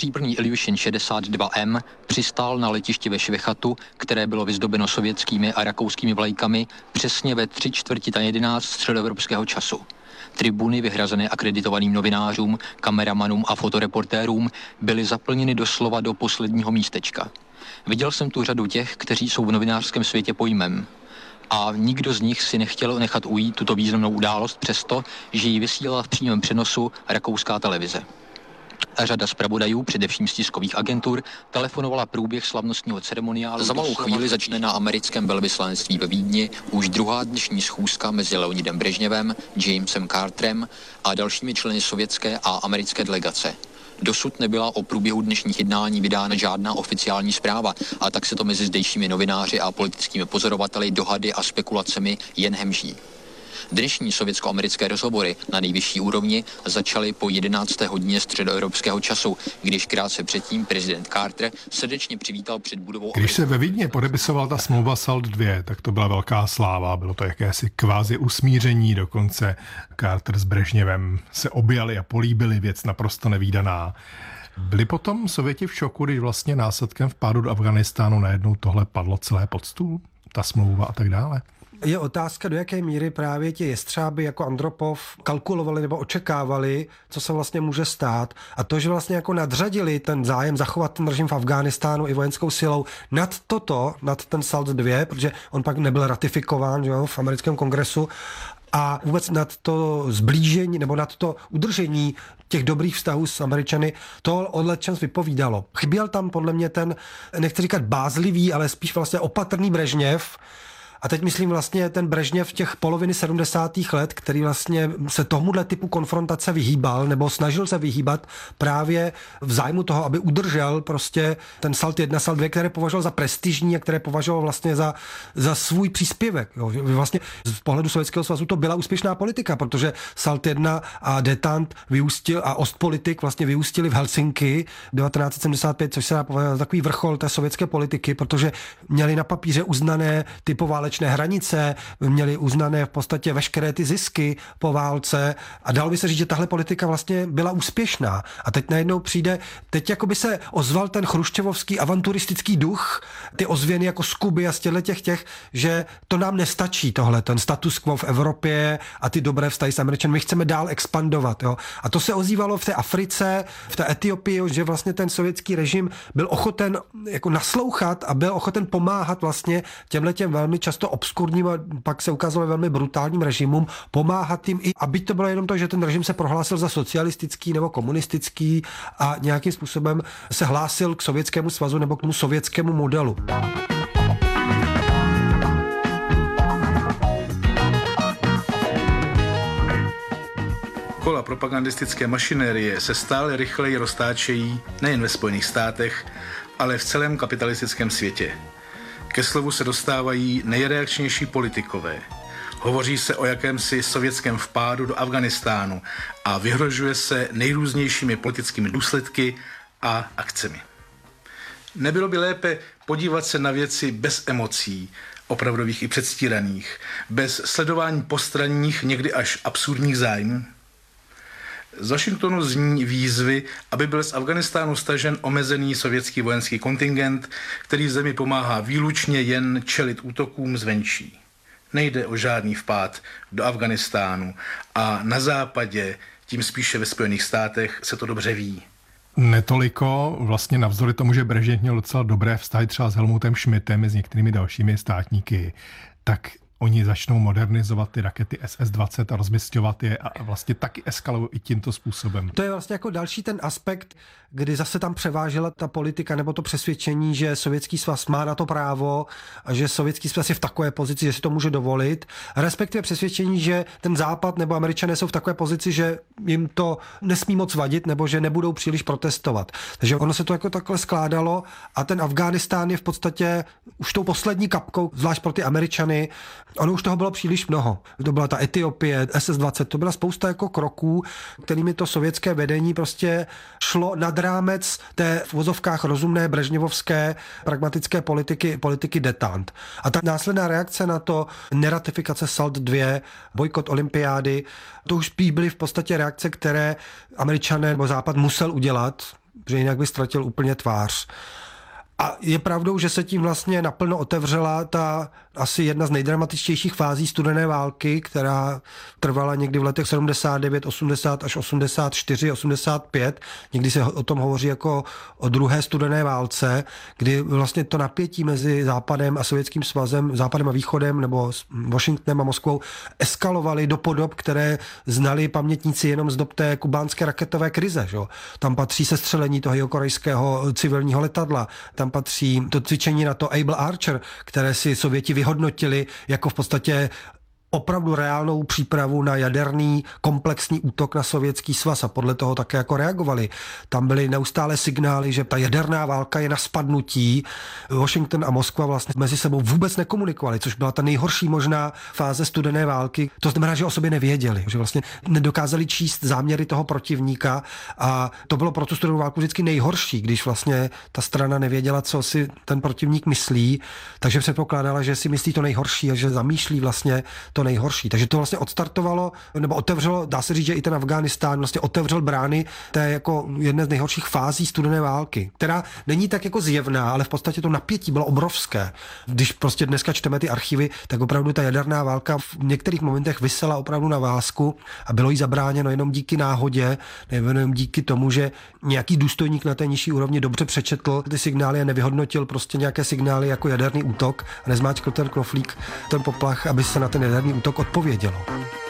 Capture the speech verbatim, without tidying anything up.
stříbrný Ilyushin šedesát dva M přistál na letišti ve Švechatu, které bylo vyzdobeno sovětskými a rakouskými vlajkami, přesně ve tři čtvrti na jedenáct středoevropského času. Tribuny vyhrazené akreditovaným novinářům, kameramanům a fotoreportérům byly zaplněny doslova do posledního místečka. Viděl jsem tu řadu těch, kteří jsou v novinářském světě pojmem. A nikdo z nich si nechtěl nechat ujít tuto významnou událost přesto, že ji vysílala v přímém přenosu rakouská televize. A řada zpravodajů, především z tiskových agentur, telefonovala průběh slavnostního ceremoniálu. Za malou chvíli začne na americkém velvyslanectví ve Vídni už druhá dnešní schůzka mezi Leonidem Brežněvem, Jamesem Carterem a dalšími členy sovětské a americké delegace. Dosud nebyla o průběhu dnešních jednání vydána žádná oficiální zpráva, a tak se to mezi zdejšími novináři a politickými pozorovateli dohady a spekulacemi jen hemží. Dnešní sovětsko-americké rozhovory na nejvyšší úrovni začaly po jedenácté hodině středoevropského času, když krátce předtím prezident Carter srdečně přivítal před budovou... Když se ve Vídni podepisovala ta smlouva SALT dva, tak to byla velká sláva, bylo to jakési kvázi usmíření, dokonce Carter s Brežněvem se objali a políbili, věc naprosto nevídaná. Byli potom Sověti v šoku, když vlastně následkem vpádu do Afghánistánu najednou tohle padlo celé pod stůl, ta smlouva a tak dále? Je otázka, do jaké míry právě ti jestřáby jako Andropov kalkulovali nebo očekávali, co se vlastně může stát. A to, že vlastně jako nadřadili ten zájem zachovat ten režim v Afghánistánu i vojenskou silou nad toto, nad ten SALT dva, protože on pak nebyl ratifikován, že jo, v americkém kongresu, a vůbec nad to zblížení nebo nad to udržení těch dobrých vztahů s Američany, to odletčas vypovídalo. Chyběl tam podle mě ten, nechci říkat bázlivý, ale spíš vlastně opatrný Brežněv. A teď myslím vlastně ten Brežněv v těch poloviny sedmdesátých let, který vlastně se tomuhle typu konfrontace vyhýbal nebo snažil se vyhýbat právě v zájmu toho, aby udržel prostě ten SALT jedna, SALT dva, které považoval za prestižní a které považoval vlastně za, za svůj příspěvek. Jo. Vlastně z pohledu Sovětského svazu to byla úspěšná politika, protože SALT jedna a Detant vyústil a Ostpolitik vlastně vyústili v Helsinki devatenáct set sedmdesát pět, což se dá považovat za takový vrchol té sovětské politiky, protože měli na papíře uznané ty poválečné hranice, měli uznané v podstatě veškeré ty zisky po válce a dalo by se říct, že tahle politika vlastně byla úspěšná. A teď najednou přijde, teď jako by se ozval ten chruščevovský avanturistický duch, ty ozvěny jako z Kuby a z těch těch, že to nám nestačí tohle, ten status quo v Evropě a ty dobré vztahy s Američany, my chceme dál expandovat. Jo. A to se ozývalo v té Africe, v té Etiopii, že vlastně ten sovětský režim byl ochoten jako naslouchat a byl ochoten pomáhat vlastně těmhletěm velmi často obskurním a pak se ukázalo velmi brutálním režimům, pomáhat jim, i aby to bylo jenom to, že ten režim se prohlásil za socialistický nebo komunistický a nějakým způsobem se hlásil k Sovětskému svazu nebo k tomu sovětskému modelu. Kola propagandistické mašinérie se stále rychleji roztáčejí nejen ve Spojených státech, ale v celém kapitalistickém světě. Ke slovu se dostávají nejreakčnější politikové. Hovoří se o jakémsi sovětském vpádu do Afghánistánu a vyhrožuje se nejrůznějšími politickými důsledky a akcemi. Nebylo by lépe podívat se na věci bez emocí, opravdových i předstíraných, bez sledování postranních, někdy až absurdních zájmů? Z Washingtonu zní výzvy, aby byl z Afghánistánu stažen omezený sovětský vojenský kontingent, který zemi pomáhá výlučně jen čelit útokům zvenčí. Nejde o žádný vpád do Afghánistánu a na západě, tím spíše ve Spojených státech, se to dobře ví. Netoliko, vlastně navzdory tomu, že Brežněv měl docela dobré vztahy třeba s Helmutem Schmidtem i s některými dalšími státníky, tak oni začnou modernizovat ty rakety S S dvacet a rozmisťovat je a vlastně taky eskalují i tímto způsobem. To je vlastně jako další ten aspekt, kdy zase tam převážela ta politika nebo to přesvědčení, že Sovětský svaz má na to právo a že Sovětský svaz je v takové pozici, že si to může dovolit. Respektive přesvědčení, že ten Západ nebo Američané jsou v takové pozici, že jim to nesmí moc vadit nebo že nebudou příliš protestovat. Takže ono se to jako takhle skládalo a ten Afghánistán je v podstatě už tou poslední kapkou, zvlášť pro ty Američany. Ono už toho bylo příliš mnoho. To byla ta Etiopie, S S dvacet, to byla spousta jako kroků, kterými to sovětské vedení prostě šlo nad rámec té v vozovkách rozumné brežněvovské pragmatické politiky, politiky Detant. A ta následná reakce na to, neratifikace SALT dva, bojkot olympiády, to už byly v podstatě reakce, které Američané nebo Západ musel udělat, že jinak by ztratil úplně tvář. A je pravdou, že se tím vlastně naplno otevřela ta asi jedna z nejdramatičtějších fází studené války, která trvala někdy v letech sedmdesát devět, osmdesát až osmdesát čtyři, osmdesát pět. Někdy se o tom hovoří jako o druhé studené válce, kdy vlastně to napětí mezi Západem a Sovětským svazem, Západem a Východem nebo Washingtonem a Moskvou eskalovaly do podob, které znali pamětníci jenom z dob té kubánské raketové krize. Že? Tam patří sestřelení toho jihokorejského civilního letadla, tam patří to cvičení na to Able Archer, které si Sověti vyhodnotili jako v podstatě opravdu reálnou přípravu na jaderný komplexní útok na Sovětský svaz a podle toho také jako reagovali. Tam byly neustále signály, že ta jaderná válka je na spadnutí. Washington a Moskva vlastně mezi sebou vůbec nekomunikovali, což byla ta nejhorší možná fáze studené války. To znamená, že o sobě nevěděli, že vlastně nedokázali číst záměry toho protivníka a to bylo pro tu studenou válku vždycky nejhorší, když vlastně ta strana nevěděla, co si ten protivník myslí, takže předpokládala, že si myslí to nejhorší a že zamýšlí vlastně to nejhorší. Takže to vlastně odstartovalo, nebo otevřelo, dá se říct, že i ten Afghánistán vlastně otevřel brány té jako jedné z nejhorších fází studené války, která není tak jako zjevná, ale v podstatě to napětí bylo obrovské. Když prostě dneska čteme ty archivy, tak opravdu ta jaderná válka v některých momentech visela opravdu na vásku a bylo jí zabráněno jenom díky náhodě, nebo jenom díky tomu, že nějaký důstojník na té nižší úrovni dobře přečetl ty signály a nevyhodnotil prostě nějaké signály jako jaderný útok a nezmáčkl ten knoflík, ten poplach, aby se na ten jaderný útok odpovědělo.